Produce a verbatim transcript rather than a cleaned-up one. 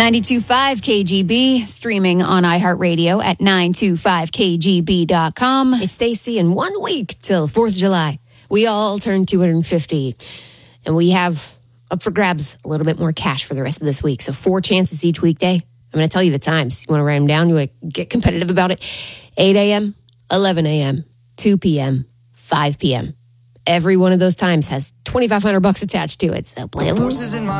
ninety-two point five K G B, streaming on iHeartRadio at nine two five K G B dot com. It's Stacy. In one week till fourth of July, we all turn two hundred fifty, and we have up for grabs a little bit more cash for the rest of this week. So four chances each weekday. I'm going to tell you the times. You want to write them down? You want to get competitive about it? eight a.m., eleven a.m., two p.m., five p.m. Every one of those times has twenty-five hundred bucks attached to it. So play along.